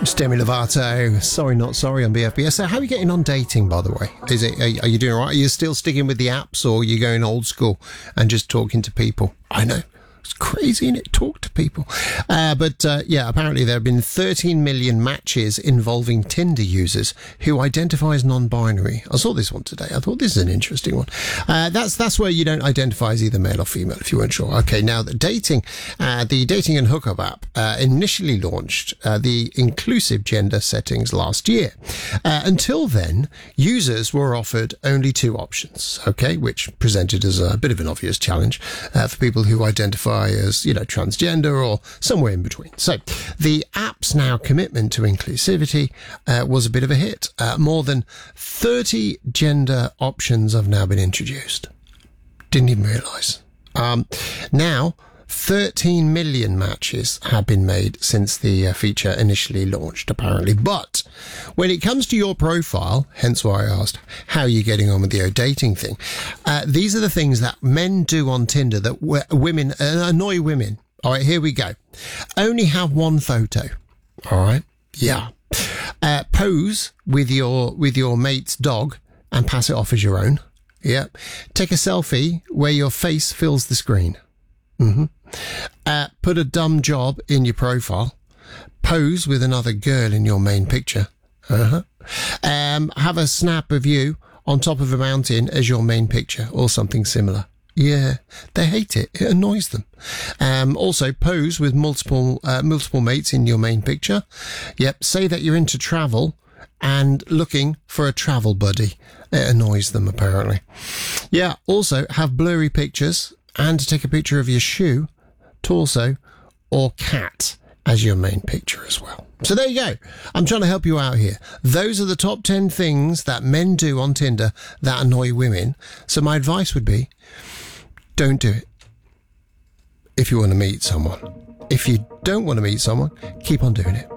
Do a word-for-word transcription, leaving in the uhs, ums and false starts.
It's Demi Lovato. Sorry, not sorry on B F B S. So how are you getting on dating, by the way? Is it? Are, are you doing all right? Are you still sticking with the apps, or are you going old school and just talking to people? I know. It's crazy, isn't it? Talk to people. Uh, but, uh, yeah, apparently there have been thirteen million matches involving Tinder users who identify as non-binary. I saw this one today. I thought this is an interesting one. Uh, that's that's where you don't identify as either male or female, if you weren't sure. Okay, now the dating, uh, the dating and hookup app uh, initially launched uh, the inclusive gender settings last year. Uh, until then, users were offered only two options, okay, which presented as a bit of an obvious challenge uh, for people who identify as, you know, transgender or somewhere in between. So the app's now commitment to inclusivity uh, was a bit of a hit. Uh, more than thirty gender options have now been introduced. Didn't even realise. Um, now, thirteen million matches have been made since the uh, feature initially launched, apparently. But when it comes to your profile, hence why I asked how are you getting on with the dating thing, uh, these are the things that men do on Tinder that w- women uh, annoy women. All right, here we go. Only have one photo. All right, yeah. Uh, pose with your with your mate's dog and pass it off as your own. Yeah. Take a selfie where your face fills the screen. Mm-hmm. Uh, put a dumb job in your profile. Pose with another girl in your main picture. Uh-huh. Um, have a snap of you on top of a mountain as your main picture or something similar. Yeah, they hate it. It annoys them. Um, also, pose with multiple uh, multiple mates in your main picture. Yep, say that you're into travel and looking for a travel buddy. It annoys them, apparently. Yeah, also have blurry pictures and to take a picture of your shoe, torso, or cat as your main picture as well. So there you go. I'm trying to help you out here. Those are the top ten things that men do on Tinder that annoy women. So my advice would be, don't do it if you want to meet someone. If you don't want to meet someone, keep on doing it.